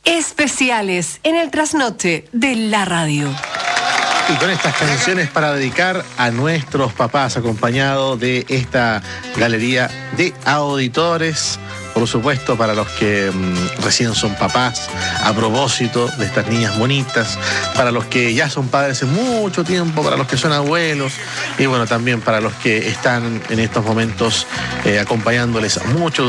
Especiales en el trasnoche de la radio. Y con estas canciones para dedicar a nuestros papás, acompañado de esta galería de auditores, por supuesto para los que recién son papás, a propósito de estas niñas bonitas, para los que ya son padres hace mucho tiempo, para los que son abuelos, y bueno, también para los que están en estos momentos acompañándoles a muchos